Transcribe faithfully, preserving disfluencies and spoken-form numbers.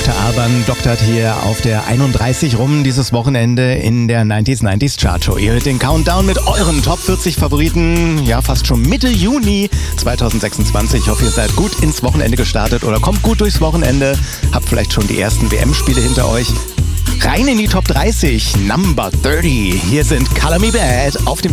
Doktor Alban doktert hier auf der einunddreißig rum dieses Wochenende in der neunziger neunzig Chartshow. Ihr hört den Countdown mit euren Top vierzig Favoriten, ja fast schon Mitte Juni zweitausendsechsundzwanzig. Ich hoffe, ihr seid gut ins Wochenende gestartet oder kommt gut durchs Wochenende, habt vielleicht schon die ersten W M-Spiele hinter euch. Rein in die Top dreißig, Number dreißig. Hier sind Color Me Bad auf dem